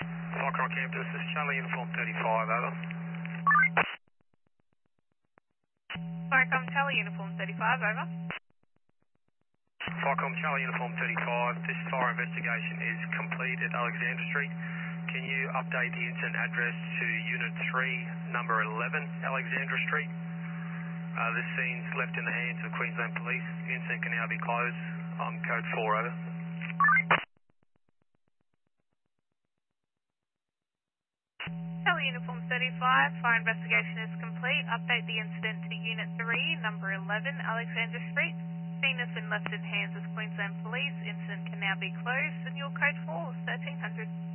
Cyclone Camp, this is Charlie Uniform 35, over. Cyclone Charlie Uniform 35, over. Cyclone Charlie Uniform 35, this fire investigation is complete at Alexandra Street. Can you update the incident address to Unit 3, number 11, Alexandra Street? This scene's left in the hands of Queensland Police. The incident can now be closed. I'm code 4, over. Charlie Uniform 35, fire investigation is complete. Update the incident to Unit 3, number 11, Alexandra Street. Scene has been left in hands of Queensland Police. Incident can now be closed, and your code 4 is 1300.